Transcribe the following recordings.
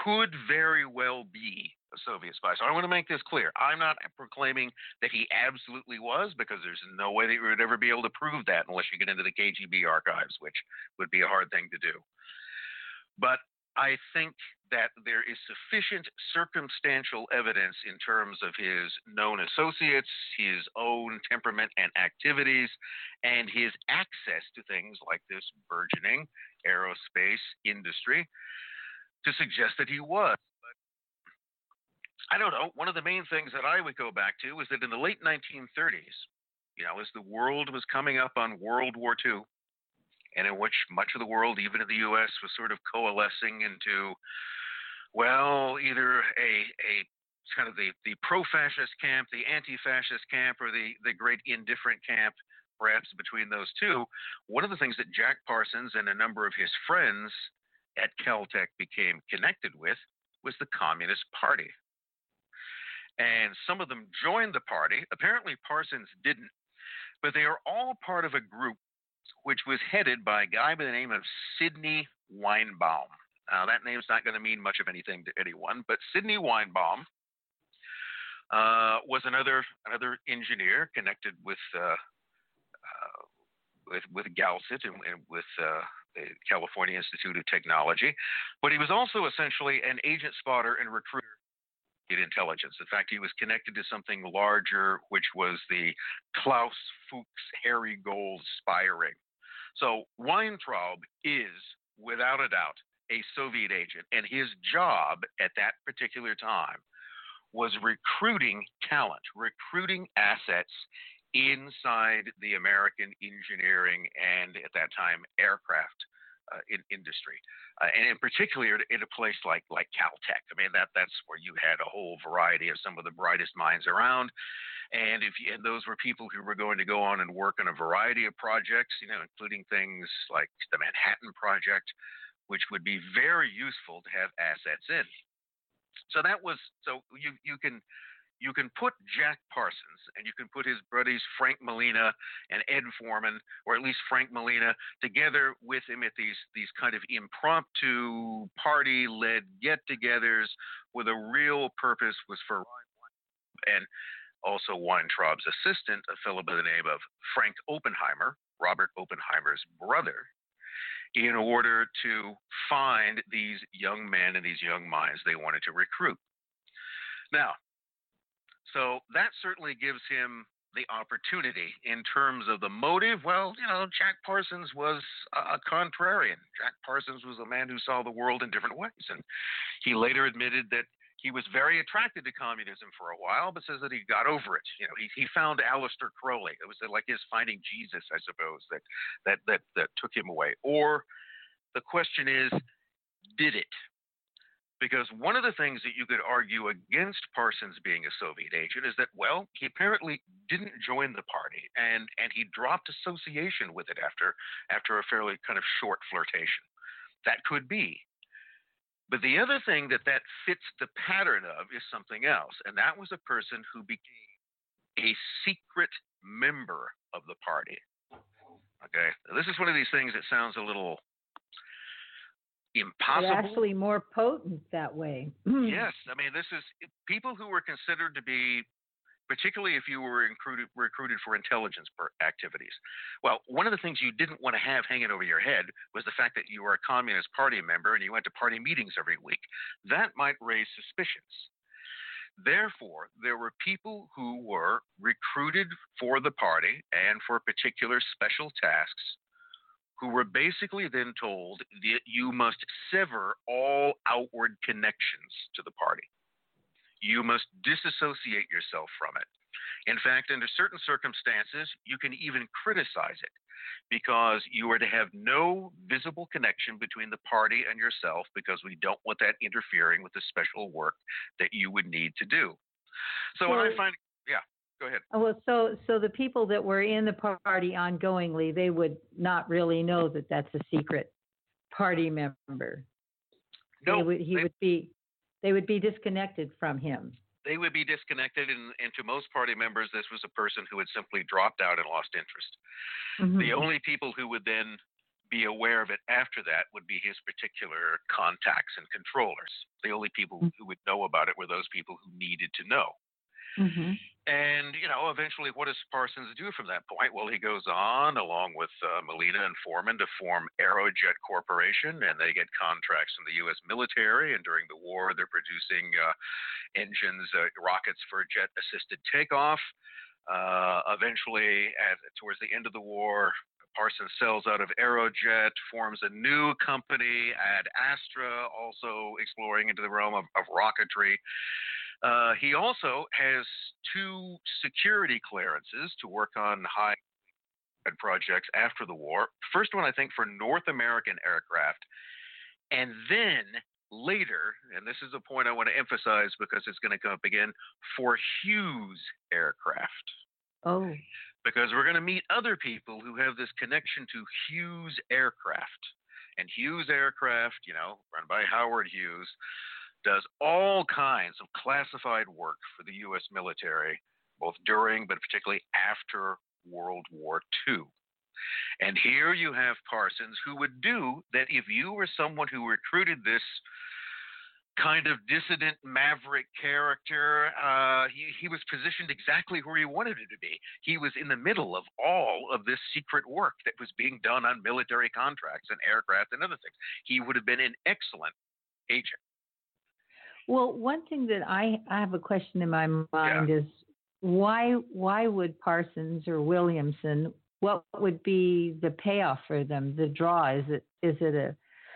could very well be a Soviet spy. So I want to make this clear. I'm not proclaiming that he absolutely was, because there's no way that you would ever be able to prove that unless you get into the KGB archives, which would be a hard thing to do. But I think that there is sufficient circumstantial evidence in terms of his known associates, his own temperament and activities, and his access to things like this burgeoning aerospace industry to suggest that he was. But I don't know. One of the main things that I would go back to was that in the late 1930s, as the world was coming up on World War II, and in which much of the world, even in the U.S., was sort of coalescing into, well, either a kind of the pro-fascist camp, the anti-fascist camp, or the great indifferent camp, perhaps between those two. One of the things that Jack Parsons and a number of his friends at Caltech became connected with was the Communist Party. And some of them joined the party. Apparently Parsons didn't, but they are all part of a group which was headed by a guy by the name of Sidney Weinbaum. Now, that name's not going to mean much of anything to anyone, but Sidney Weinbaum was another engineer connected with Galsit and with the California Institute of Technology, but he was also essentially an agent spotter and recruiter in intelligence. In fact, he was connected to something larger, which was the Klaus Fuchs Harry Gold spy ring. So Weintraub is, without a doubt, a Soviet agent, and his job at that particular time was recruiting talent, recruiting assets inside the American engineering and, at that time, aircraft industry, and in particular in a place like Caltech. I mean, that's where you had a whole variety of some of the brightest minds around, and those were people who were going to go on and work on a variety of projects, including things like the Manhattan Project, which would be very useful to have assets in. So you can put Jack Parsons and you can put his buddies Frank Molina and Ed Foreman, or at least Frank Molina, together with him at these kind of impromptu party-led get-togethers where the real purpose was for and also Weintraub's assistant, a fellow by the name of Frank Oppenheimer, Robert Oppenheimer's brother, in order to find these young men and these young minds they wanted to recruit. Now, so that certainly gives him the opportunity in terms of the motive. Well, Jack Parsons was a contrarian. Jack Parsons was a man who saw the world in different ways. And he later admitted that he was very attracted to communism for a while, but says that he got over it. He found Aleister Crowley. It was like his finding Jesus, I suppose, that took him away. Or the question is, did it? Because one of the things that you could argue against Parsons being a Soviet agent is that, well, he apparently didn't join the party, and he dropped association with it after a fairly kind of short flirtation. That could be. But the other thing that fits the pattern of is something else, and that was a person who became a secret member of the party. Okay, now, this is one of these things that sounds a little impossible. It's actually more potent that way. Yes. I mean, this is people who were considered to be, particularly if you were recruited for intelligence activities. Well, one of the things you didn't want to have hanging over your head was the fact that you were a Communist Party member and you went to party meetings every week. That might raise suspicions. Therefore, there were people who were recruited for the party and for particular special tasks, who were basically then told that you must sever all outward connections to the party. You must disassociate yourself from it. In fact, under certain circumstances, you can even criticize it because you are to have no visible connection between the party and yourself, because we don't want that interfering with the special work that you would need to do. So what I find, yeah. Go ahead. Well, so the people that were in the party ongoingly, they would not really know that that's a secret party member. No, they would be disconnected from him. They would be disconnected, and to most party members, this was a person who had simply dropped out and lost interest. Mm-hmm. The only people who would then be aware of it after that would be his particular contacts and controllers. The only people who would know about it were those people who needed to know. Mm-hmm. And, eventually what does Parsons do from that point? Well, he goes on, along with Molina and Foreman, to form Aerojet Corporation, and they get contracts from the U.S. military. And during the war, they're producing engines, rockets for jet-assisted takeoff. Eventually, towards the end of the war, Parsons sells out of Aerojet, forms a new company, Ad Astra, also exploring into the realm of rocketry. He also has 2 security clearances to work on high projects after the war. First one, I think, for North American aircraft. And then later, and this is a point I want to emphasize because it's going to come up again, for Hughes aircraft. Oh. Because we're going to meet other people who have this connection to Hughes aircraft. And Hughes aircraft, run by Howard Hughes, does all kinds of classified work for the U.S. military, both during but particularly after World War II. And here you have Parsons, who would do that if you were someone who recruited this kind of dissident maverick character. He was positioned exactly where he wanted it to be. He was in the middle of all of this secret work that was being done on military contracts and aircraft and other things. He would have been an excellent agent. Well, one thing that I have a question in my mind is why would Parsons or Williamson, what would be the payoff for them, the draw? Is it a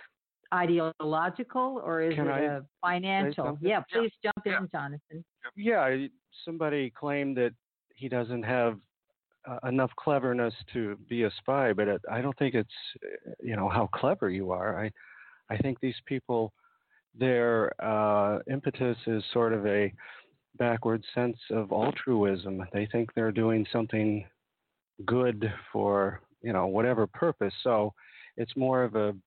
ideological or is it a financial? Yeah, please jump in, Jonathan. Yeah, somebody claimed that he doesn't have enough cleverness to be a spy, but I don't think it's how clever you are. I think these people, their impetus is sort of a backward sense of altruism. They think they're doing something good for whatever purpose. So it's more of a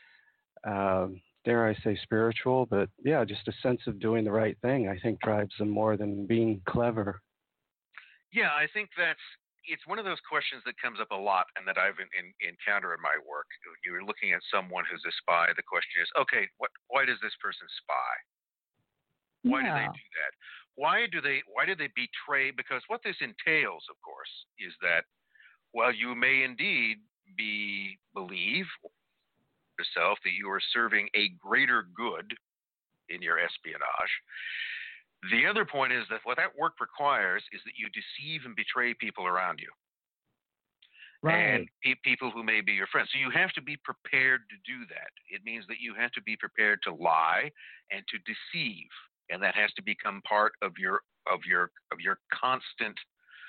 dare I say spiritual, but just a sense of doing the right thing, I think drives them more than being clever. Yeah, I think it's one of those questions that comes up a lot and that I've encountered in my work. You're looking at someone who's a spy. The question is, okay, why does this person spy? Why do they do that? Why do they betray? Because what this entails, of course, is that while you may indeed believe yourself that you are serving a greater good in your espionage, the other point is that what that work requires is that you deceive and betray people around you. Right. And people who may be your friends. So you have to be prepared to do that. It means that you have to be prepared to lie and to deceive, and that has to become part of your constant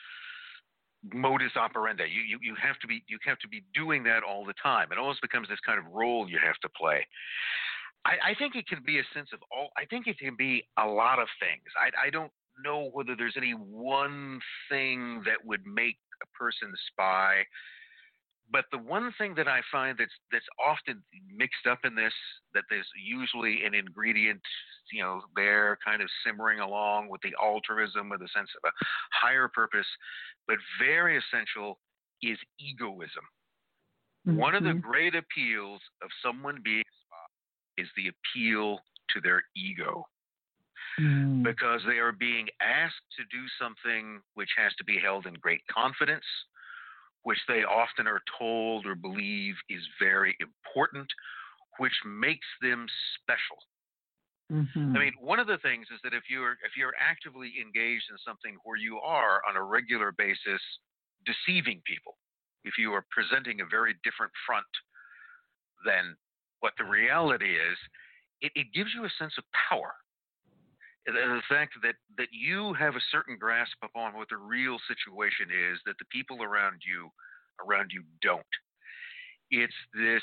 modus operandi. You have to be doing that all the time. It almost becomes this kind of role you have to play. I think it can be a sense of all. I think it can be a lot of things. I don't know whether there's any one thing that would make a person spy. But the one thing that I find that's often mixed up in this, that there's usually an ingredient, there kind of simmering along with the altruism or the sense of a higher purpose, but very essential, is egoism. Mm-hmm. One of the great appeals of someone being a spy is the appeal to their ego. Mm. Because they are being asked to do something which has to be held in great confidence, which they often are told or believe is very important, which makes them special. Mm-hmm. I mean, one of the things is that if you're actively engaged in something where you are on a regular basis deceiving people, if you are presenting a very different front than what the reality is, it gives you a sense of power. The fact that you have a certain grasp upon what the real situation is that the people around you don't. It's this,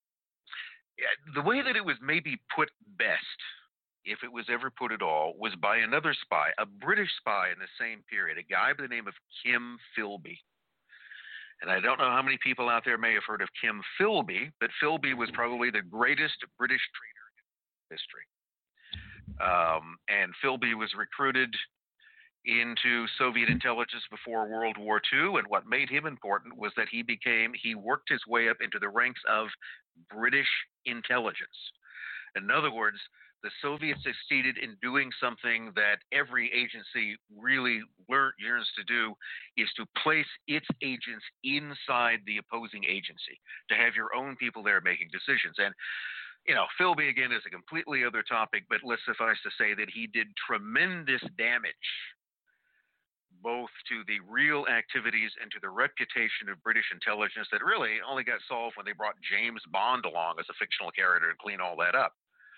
the way that it was maybe put best, if it was ever put at all, was by another spy, a British spy in the same period, a guy by the name of Kim Philby. And I don't know how many people out there may have heard of Kim Philby, but Philby was probably the greatest British traitor in history. And Philby was recruited into Soviet intelligence before World War II, and what made him important was that he worked his way up into the ranks of British intelligence. In other words, the Soviets succeeded in doing something that every agency really yearns to do, is to place its agents inside the opposing agency, to have your own people there making decisions. And Philby, again, is a completely other topic, but let's suffice to say that he did tremendous damage both to the real activities and to the reputation of British intelligence that really only got solved when they brought James Bond along as a fictional character to clean all that up.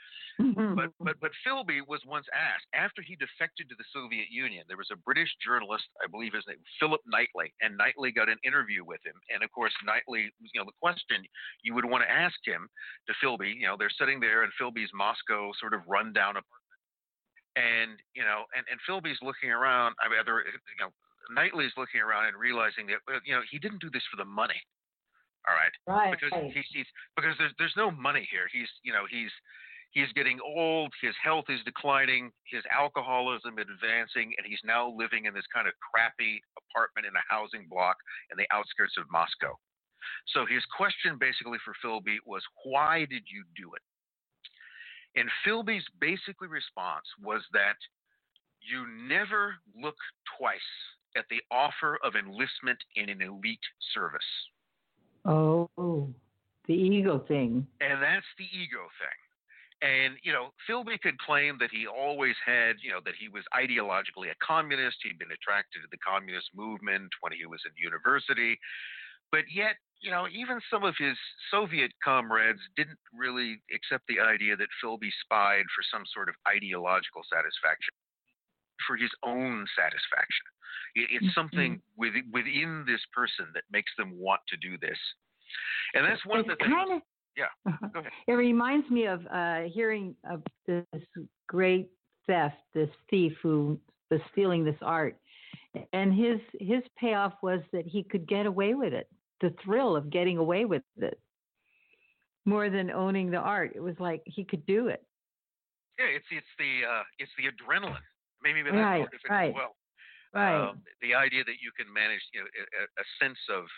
But Philby was once asked, after he defected to the Soviet Union, there was a British journalist, I believe his name, Philip Knightley, and Knightley got an interview with him. And of course, Knightley, the question you would want to ask him to Philby, they're sitting there in Philby's Moscow sort of rundown apartment. And Philby's looking around. Knightley's looking around and realizing that he didn't do this for the money. All right. Right. Because because there's no money here. He's getting old. His health is declining. His alcoholism advancing, and he's now living in this kind of crappy apartment in a housing block in the outskirts of Moscow. So his question basically for Philby was, why did you do it? And Philby's basically response was that you never look twice at the offer of enlistment in an elite service. Oh, the ego thing. And that's the ego thing. And, Philby could claim that he always had, that he was ideologically a communist. He'd been attracted to the communist movement when he was in university. But yet, even some of his Soviet comrades didn't really accept the idea that Philby spied for some sort of ideological satisfaction, for his own satisfaction. It's something within this person that makes them want to do this. And that's one of the things. Yeah, go ahead. It reminds me of hearing of this great theft, this thief who was stealing this art. And his payoff was that he could get away with it. The thrill of getting away with it, more than owning the art. It was like he could do it. Yeah, it's the adrenaline. Maybe that's right, part of it right, as well. Right. The idea that you can manage, a sense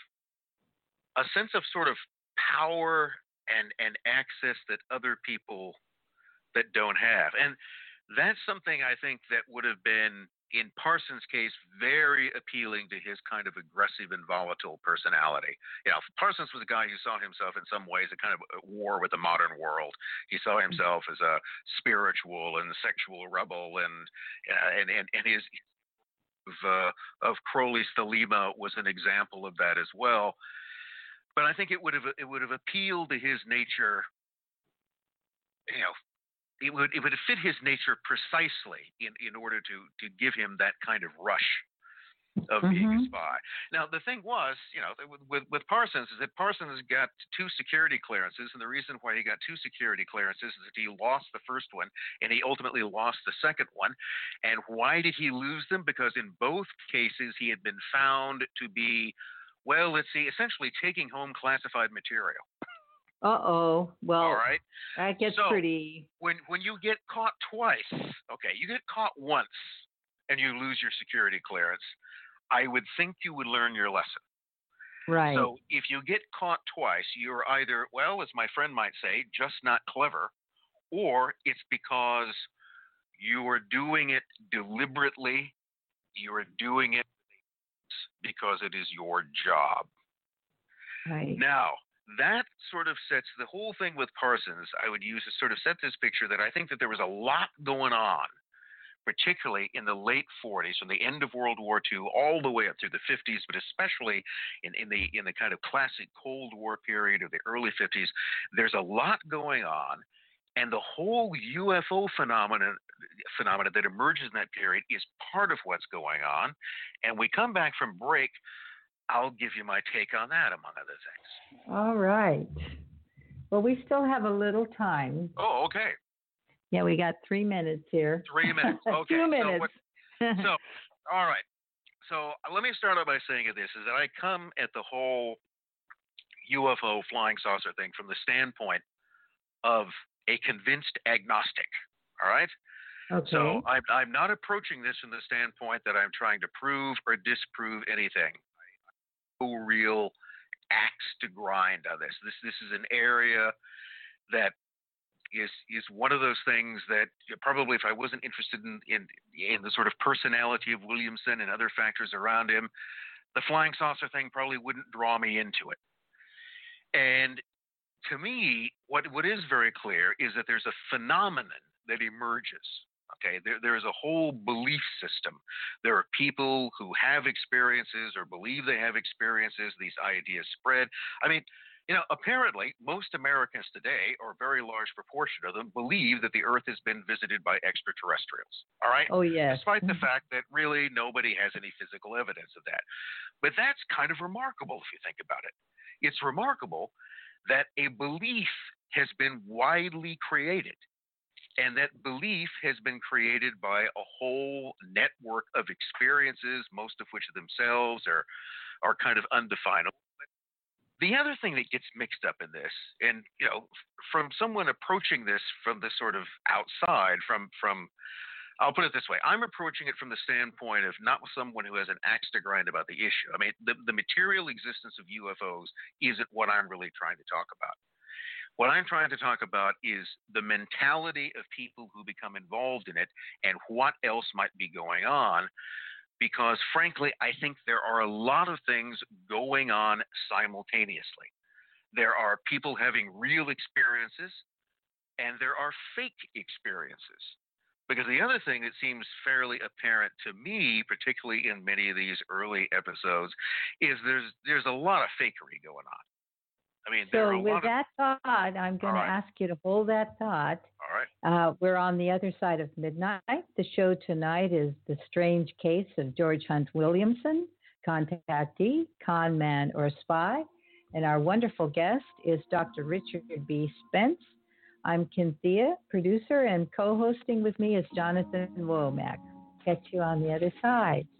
of sort of power and access that other people that don't have, and that's something I think that would have been, in Parsons' case, very appealing to his kind of aggressive and volatile personality. Parsons was a guy who saw himself in some ways a kind of at war with the modern world. He saw himself as a spiritual and sexual rebel, and his of Crowley's Thelema was an example of that as well. But I think it would have appealed to his nature. It would have fit his nature precisely in order to give him that kind of rush of being a spy. Now, the thing was, with Parsons, is that Parsons got 2 security clearances, and the reason why he got 2 security clearances is that he lost the first one, and he ultimately lost the second one. And why did he lose them? Because in both cases, he had been found to be, essentially taking home classified material. Uh-oh. Well, all right. That gets pretty. When you get caught twice, okay, you get caught once and you lose your security clearance, I would think you would learn your lesson. Right. So if you get caught twice, you're either, as my friend might say, just not clever, or it's because you are doing it deliberately, you are doing it because it is your job. Right. Now, that sort of sets the whole thing with Parsons, I would use to sort of set this picture that I think that there was a lot going on, particularly in the late 40s, from the end of World War II all the way up through the 50s, but especially in the kind of classic Cold War period of the early 50s. There's a lot going on, and the whole UFO phenomenon that emerges in that period is part of what's going on. And we come back from break, I'll give you my take on that, among other things. All right. Well, we still have a little time. Oh, okay. Yeah, we got 3 minutes here. 3 minutes. Okay. 2 minutes. So, all right. So let me start out by saying this, is that I come at the whole UFO flying saucer thing from the standpoint of a convinced agnostic. All right. Okay. So I'm not approaching this from the standpoint that I'm trying to prove or disprove anything. No real axe to grind on this. This is an area that is one of those things that probably if I wasn't interested in the sort of personality of Williamson and other factors around him, the flying saucer thing probably wouldn't draw me into it. And to me, what is very clear is that there's a phenomenon that emerges. Okay, there is a whole belief system. There are people who have experiences or believe they have experiences. These ideas spread. I mean, apparently most Americans today, or a very large proportion of them, believe that the Earth has been visited by extraterrestrials. All right? Oh, yes. Despite the fact that really nobody has any physical evidence of that. But that's kind of remarkable if you think about it. It's remarkable that a belief has been widely created. And that belief has been created by a whole network of experiences, most of which themselves are kind of undefinable. The other thing that gets mixed up in this, and from someone approaching this from the sort of outside, from I'll put it this way, I'm approaching it from the standpoint of not someone who has an axe to grind about the issue. I mean, the material existence of UFOs isn't what I'm really trying to talk about. What I'm trying to talk about is the mentality of people who become involved in it and what else might be going on. Because frankly, I think there are a lot of things going on simultaneously. There are people having real experiences and there are fake experiences. Because the other thing that seems fairly apparent to me, particularly in many of these early episodes, is there's a lot of fakery going on. I mean, so with that thought, I'm going to ask you to hold that thought. All right. We're on the other side of midnight. The show tonight is The Strange Case of George Hunt Williamson, Contactee, Con Man, or Spy. And our wonderful guest is Dr. Richard B. Spence. I'm Cynthia, producer, and co-hosting with me is Jonathan Womack. Catch you on the other side.